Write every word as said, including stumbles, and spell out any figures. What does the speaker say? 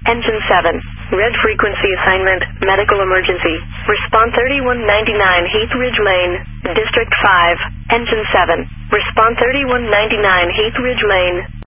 Engine seven. Red frequency assignment, medical emergency. Respond thirty-one ninety-nine Heath Ridge Lane, District five. Engine seven. Respond thirty-one ninety-nine Heath Ridge Lane,